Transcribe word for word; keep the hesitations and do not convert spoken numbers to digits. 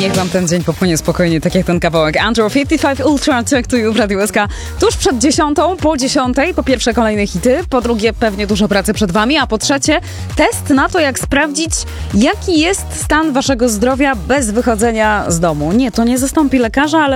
niech wam ten dzień popłynie spokojnie, tak jak ten kawałek. Andrew pięćdziesiąt pięć Ultra Check to You w Radiu S K. Tuż przed dziesiątą, po dziesiątej, po pierwsze kolejne hity, po drugie pewnie dużo pracy przed wami, a po trzecie test na to, jak sprawdzić, jaki jest stan waszego zdrowia bez wychodzenia z domu. Nie, to nie zastąpi lekarza, ale